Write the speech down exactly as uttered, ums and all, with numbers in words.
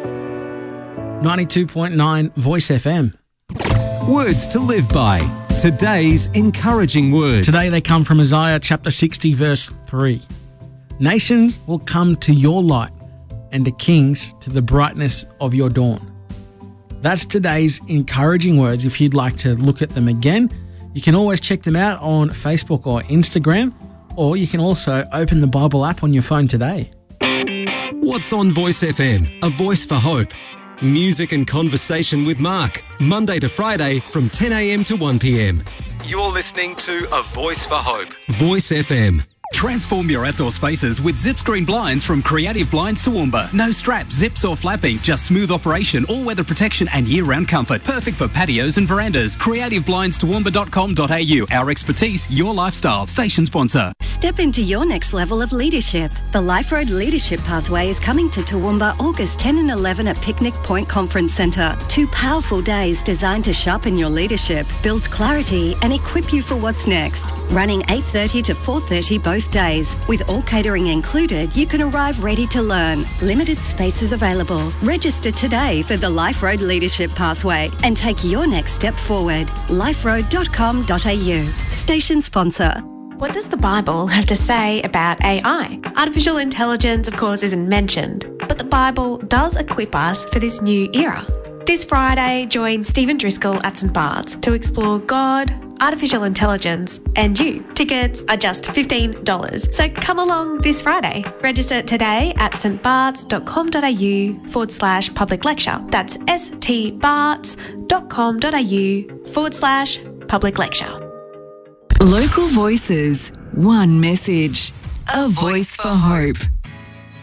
ninety-two point nine Voice F M. Words to live by. Today's encouraging words. Today they come from Isaiah chapter sixty, verse three. Nations will come to your light, and the kings to the brightness of your dawn. That's today's encouraging words. If you'd like to look at them again, you can always check them out on Facebook or Instagram, or you can also open the Bible app on your phone today. What's on Voice F M? A voice for hope. Music and conversation with Mark. Monday to Friday from ten a.m. to one p.m. You're listening to A Voice for Hope. Voice F M. Transform your outdoor spaces with Zip Screen Blinds from Creative Blinds Toowoomba. No straps, zips or flapping, just smooth operation, all-weather protection and year-round comfort. Perfect for patios and verandas. creative blinds toowoomba dot com dot a u. Our expertise, your lifestyle. Station sponsor. Step into your next level of leadership. The Life Road Leadership Pathway is coming to Toowoomba August tenth and eleventh at Picnic Point Conference Centre. Two powerful days designed to sharpen your leadership, build clarity and equip you for what's next. Running eight thirty to four thirty both days. With all catering included, you can arrive ready to learn. Limited spaces available. Register today for the Life Road Leadership Pathway and take your next step forward. life road dot com dot a u. Station sponsor. What does the Bible have to say about A I? Artificial intelligence, of course, isn't mentioned, but the Bible does equip us for this new era. This Friday, join Stephen Driscoll at St Bart's to explore God, artificial intelligence and you. Tickets are just fifteen dollars, so come along this Friday. Register today at stbarts.com.au forward slash public lecture. That's stbarts.com.au forward slash public lecture. Local voices, one message, a voice for hope.